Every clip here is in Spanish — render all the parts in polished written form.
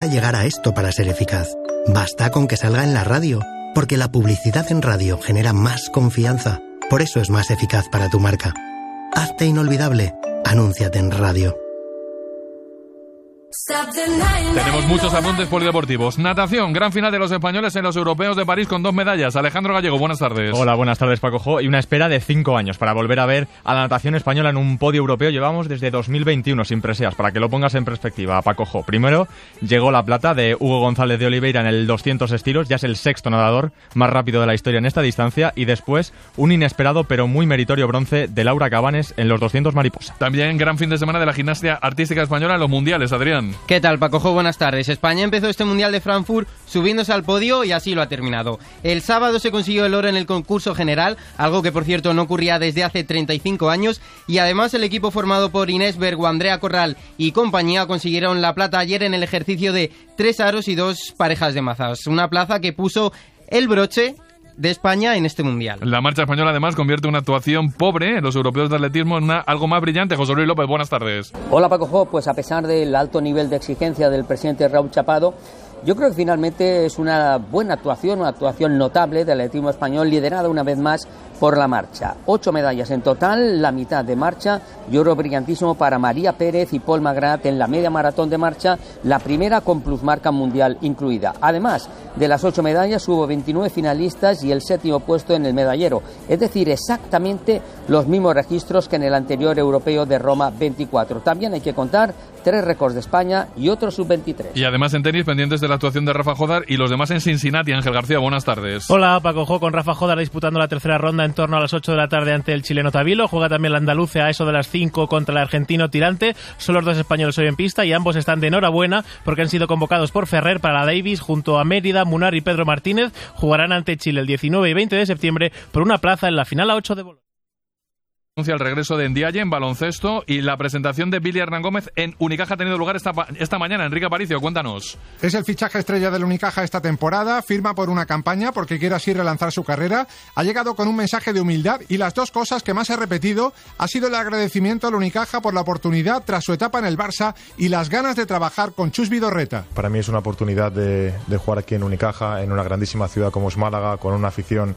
hace llegar a esto para ser eficaz. Basta con que salga en la radio, porque la publicidad en radio genera más confianza. Por eso es más eficaz para tu marca. Hazte inolvidable. Anúnciate en radio. Tenemos muchos apuntes polideportivos. Natación, gran final de los españoles en los europeos de París con 2 medallas. Alejandro Gallego, buenas tardes. Hola, buenas tardes, Paco Jo. Y una espera de 5 años para volver a ver a la natación española en un podio europeo. Llevamos desde 2021 sin preseas, para que lo pongas en perspectiva, Paco Jo. Primero llegó la plata de Hugo González de Oliveira en el 200 estilos. Ya es el 6º nadador más rápido de la historia en esta distancia. Y después un inesperado pero muy meritorio bronce de Laura Cabanes en los 200 mariposa. También gran fin de semana de la gimnasia artística española en los mundiales, Adrián. ¿Qué tal, Paco Jo? Buenas tardes. España empezó este Mundial de Frankfurt subiéndose al podio y así lo ha terminado. El sábado se consiguió el oro en el concurso general, algo que por cierto no ocurría desde hace 35 años, y además el equipo formado por Inés Bergo, Andrea Corral y compañía consiguieron la plata ayer en el ejercicio de 3 aros y 2 parejas de mazas. Una plaza que puso el broche de España en este Mundial. La marcha española además convierte una actuación pobre en los europeos de atletismo en algo más brillante. José Luis López, buenas tardes. Hola, Paco Jo. Pues a pesar del alto nivel de exigencia del presidente Raúl Chapado, yo creo que finalmente es una buena actuación, una actuación notable del atletismo español, liderada una vez más por la marcha. 8 medallas en total, la mitad de marcha y oro brillantísimo para María Pérez y Paul Magrat en la media maratón de marcha, la primera con plusmarca mundial incluida. Además de las 8 medallas hubo 29 finalistas y el 7º puesto en el medallero, es decir, exactamente los mismos registros que en el anterior europeo de Roma 24. También hay que contar 3 récords de España y otro sub-23. Y además en tenis, pendientes de la actuación de Rafa Jodar y los demás en Cincinnati. Ángel García, buenas tardes. Hola, Paco Jo, con Rafa Jodar disputando la tercera ronda en torno a las 8 de la tarde ante el chileno Tavilo. Juega también la andaluce a eso de las 5 contra el argentino Tirante. Son los 2 españoles hoy en pista y ambos están de enhorabuena porque han sido convocados por Ferrer para la Davis junto a Mérida, Munar y Pedro Martínez. Jugarán ante Chile el 19 y 20 de septiembre por una plaza en la final A8 de Bolonia. Anuncia el regreso de Ndiaye en baloncesto y la presentación de Billy Hernán Gómez en Unicaja ha tenido lugar esta mañana. Enrique Aparicio, cuéntanos. Es el fichaje estrella del Unicaja esta temporada, firma por una campaña porque quiere así relanzar su carrera, ha llegado con un mensaje de humildad y las 2 cosas que más ha repetido ha sido el agradecimiento al Unicaja por la oportunidad tras su etapa en el Barça y las ganas de trabajar con Chus Vidorreta. Para mí es una oportunidad de jugar aquí en Unicaja, en una grandísima ciudad como es Málaga, con una afición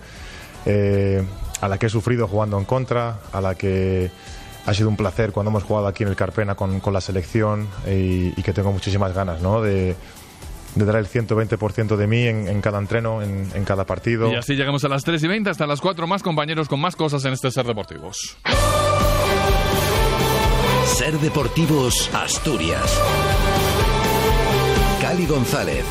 a la que he sufrido jugando en contra, a la que ha sido un placer cuando hemos jugado aquí en el Carpena con la selección y que tengo muchísimas ganas, ¿no?, de dar el 120% de mí en cada entreno, en cada partido. Y así llegamos a las 3:20 hasta las 4, más compañeros con más cosas en este Ser Deportivos. Ser Deportivos Asturias. Cali González.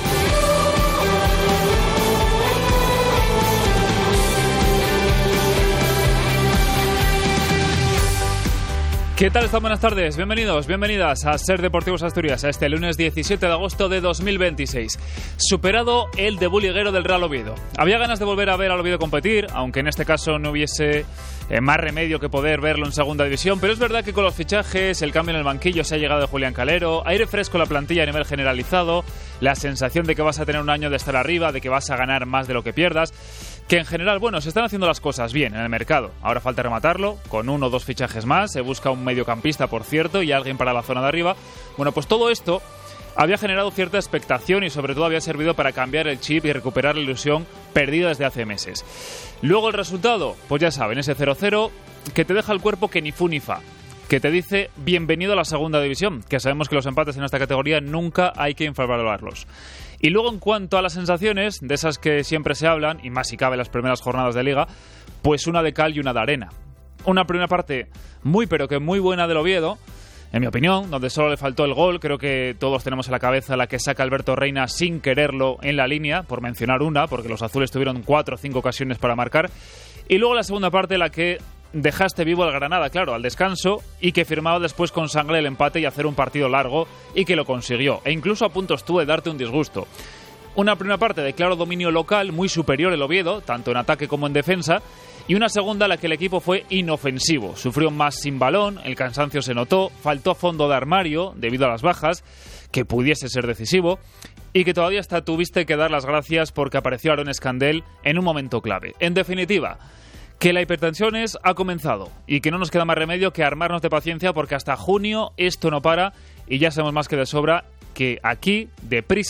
¿Qué tal están? Buenas tardes, bienvenidos, bienvenidas a Ser Deportivos Asturias, a este lunes 17 de agosto de 2026. Superado el debut liguero del Real Oviedo. Había ganas de volver a ver al Oviedo competir, aunque en este caso no hubiese más remedio que poder verlo en segunda división, pero es verdad que con los fichajes, el cambio en el banquillo se ha llegado de Julián Calero, aire fresco en la plantilla a nivel generalizado, la sensación de que vas a tener un año de estar arriba, de que vas a ganar más de lo que pierdas, que en general, bueno, se están haciendo las cosas bien en el mercado. Ahora falta rematarlo, con 1 o 2 fichajes más, se busca un mediocampista, por cierto, y alguien para la zona de arriba. Bueno, pues todo esto había generado cierta expectación y sobre todo había servido para cambiar el chip y recuperar la ilusión perdida desde hace meses. Luego el resultado, pues ya saben, ese 0-0 que te deja el cuerpo que ni fu ni fa, que te dice bienvenido a la segunda división, que sabemos que los empates en esta categoría nunca hay que infravalorarlos. Y luego en cuanto a las sensaciones, de esas que siempre se hablan, y más si cabe las primeras jornadas de Liga, pues una de cal y una de arena. Una primera parte muy pero que muy buena del Oviedo, en mi opinión, donde solo le faltó el gol. Creo que todos tenemos en la cabeza la que saca Alberto Reina sin quererlo en la línea, por mencionar una, porque los azules tuvieron 4 o 5 ocasiones para marcar. Y luego la segunda parte, la que dejaste vivo al Granada, claro, al descanso, y que firmaba después con sangre el empate y hacer un partido largo, y que lo consiguió. E incluso a punto estuvo de darte un disgusto. Una primera parte de claro dominio local, muy superior el Oviedo, tanto en ataque como en defensa, y una segunda en la que el equipo fue inofensivo. Sufrió más sin balón, el cansancio se notó, faltó fondo de armario debido a las bajas, que pudiese ser decisivo, y que todavía hasta tuviste que dar las gracias porque apareció Aaron Escandel en un momento clave. En definitiva, que la hipertensión ha comenzado y que no nos queda más remedio que armarnos de paciencia porque hasta junio esto no para y ya sabemos más que de sobra que aquí, deprisa